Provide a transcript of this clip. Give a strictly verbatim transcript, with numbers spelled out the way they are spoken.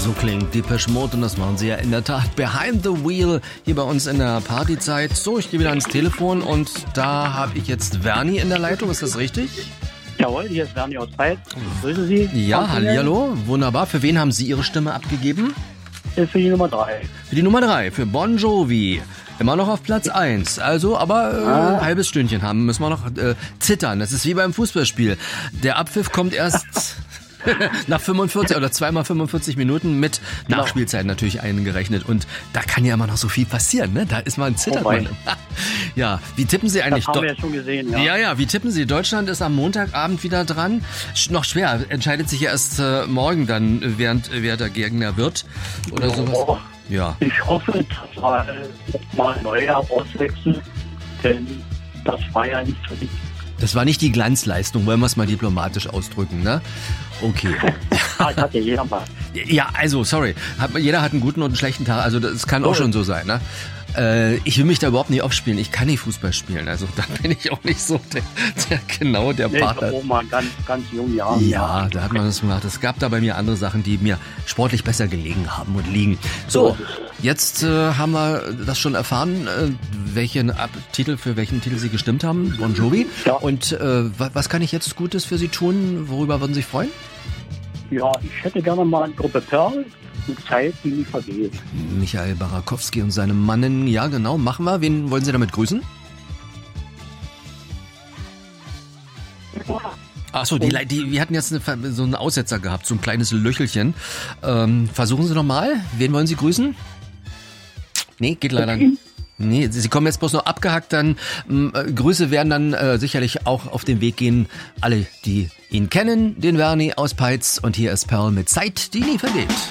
So klingt Depeche Mode und das machen sie ja in der Tat behind the wheel hier bei uns in der Partyzeit. So, ich gehe wieder ans Telefon und da habe ich jetzt Verni in der Leitung, ist das richtig? Jawohl, hier ist Verni aus Peitz. Grüße Sie. Ja, hallihallo, wunderbar. Für wen haben Sie Ihre Stimme abgegeben? Für die Nummer drei. Für die Nummer drei, für Bon Jovi. Immer noch auf Platz eins. Also, aber äh, Ah. ein halbes Stündchen haben, müssen wir noch äh, zittern. Das ist wie beim Fußballspiel. Der Abpfiff kommt erst nach fünfundvierzig oder zweimal fünfundvierzig Minuten mit Nachspielzeit natürlich eingerechnet. Und da kann ja immer noch so viel passieren, ne? Da ist man zittert. Oh man. Ja, wie tippen Sie eigentlich? Das haben wir Do- ja schon gesehen, ja. Ja, ja, wie tippen Sie? Deutschland ist am Montagabend wieder dran. Sch- noch schwer, entscheidet sich erst äh, morgen dann, äh, während äh, wer der Gegner wird oder sowas. Oh, Ja. ich hoffe, dass wir mal Neujahr auswechseln, denn das war ja nicht so die. Das war nicht die Glanzleistung, wollen wir es mal diplomatisch ausdrücken, ne? Okay. Das hat ja jeder mal. Ja, also, sorry. Hat, jeder hat einen guten und einen schlechten Tag. Also, das kann auch schon so sein, ne? Äh, ich will mich da überhaupt nicht aufspielen. Ich kann nicht Fußball spielen. Also, da bin ich auch nicht so der, der genau der Nee, ich Partner. habe auch mal ganz, ganz jungen Jahren. Ja, da hat man das gemacht. Es gab da bei mir andere Sachen, die mir sportlich besser gelegen haben und liegen. So, jetzt äh, haben wir das schon erfahren, äh, welchen Ab- Titel für welchen Titel Sie gestimmt haben, Bon Jovi. Ja. Und äh, wa- was kann ich jetzt Gutes für Sie tun? Worüber würden Sie sich freuen? Ja, ich hätte gerne mal eine Gruppe Perl mit Zeit, die nie vergeht. Michael Barakowski und seine Mannen, ja genau, machen wir. Wen wollen Sie damit grüßen? Achso, die, Le- die, wir hatten jetzt eine, Ver- so einen Aussetzer gehabt, so ein kleines Löchelchen. Ähm, versuchen Sie nochmal. Wen wollen Sie grüßen? Nee, geht leider nicht. Nee, Sie Sie kommen jetzt bloß noch abgehackt, dann ähm, äh, Grüße werden dann äh, sicherlich auch auf den Weg gehen. Alle, die ihn kennen, den Verni aus Peitz. Und hier ist Perl mit Zeit, die nie vergeht.